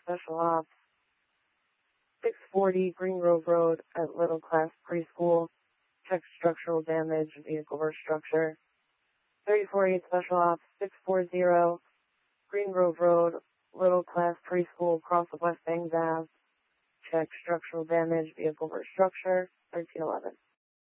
Special Ops. 640 Green Grove Road at Little Class Preschool. Check structural damage, vehicle or structure. 348 Special Ops. 640 Green Grove Road, Little Class Preschool, across the West Bangs Ave. Check structural damage, vehicle or structure. 1311.